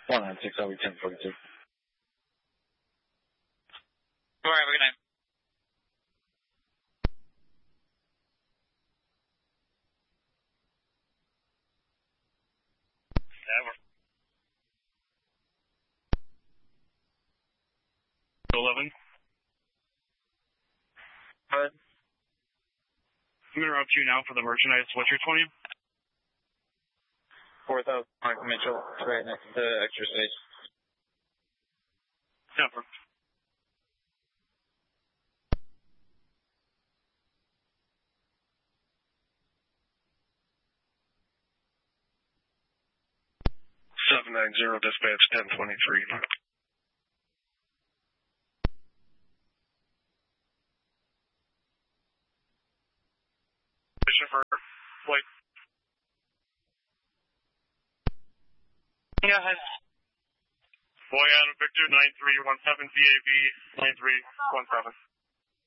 196, I'll be 1042. All right, have a good night. Never. 11. Good. I'm going to route you now for the merchandise. What's your 20? 4,000 Mark Mitchell. It's right next to Extra Stage. Never. Dispatch 1023. For flight. Go ahead. Boy Adam Victor 9317 CAB 9317.